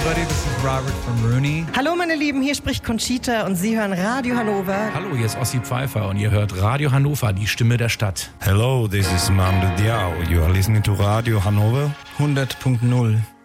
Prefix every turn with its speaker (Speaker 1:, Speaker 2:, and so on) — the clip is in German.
Speaker 1: everybody, this is Robert from Rooney.
Speaker 2: Hallo meine Lieben, hier spricht Conchita und Sie hören Radio Hannover.
Speaker 3: Hallo, hier ist Ossi Pfeiffer und ihr hört Radio Hannover, die Stimme der Stadt.
Speaker 4: Hello, this is Mando Diao. You are listening to Radio Hannover
Speaker 1: 100.0.